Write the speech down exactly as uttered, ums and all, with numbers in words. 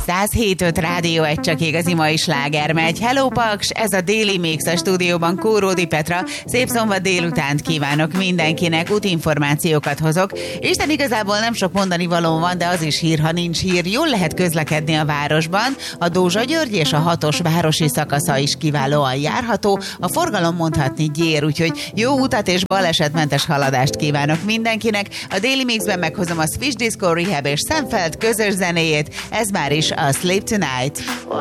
száz hét öt Rádió egy csak igazi mai sláger megy. Hello Paks, ez a Daily Mix, a stúdióban Kóródi Petra. Szép szombat délutánt kívánok mindenkinek, útinformációkat hozok. Isten igazából nem sok mondani való van, de az is hír, ha nincs hír. Jól lehet közlekedni a városban. A Dózsa-György és a hatos városi szakasza is kiválóan járható. A forgalom mondhatni gyér, úgyhogy jó utat és balesetmentes haladást kívánok mindenkinek. A Daily Mixben meghozom a Switch Disco Rehab és Szemfeld közös zenéjét. Ez már is a Sleep Tonight.